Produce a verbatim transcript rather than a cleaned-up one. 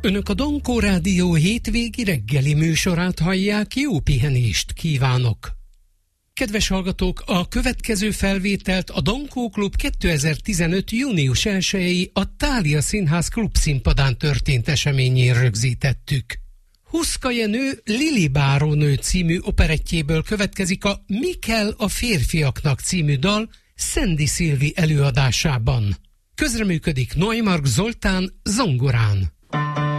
Önök a Dankó Rádió hétvégi reggeli műsorát hallják, jó pihenést kívánok! Kedves hallgatók, a következő felvételt a Dankó Klub kétezer-tizenöt. június elsejei a Thália Színház klubszínpadán történt eseményén rögzítettük. Huszka Jenő Lili bárónő című operettjéből következik a Mi kell a férfiaknak című dal Szendi Szilvi előadásában. Közreműködik Neumark Zoltán zongorán.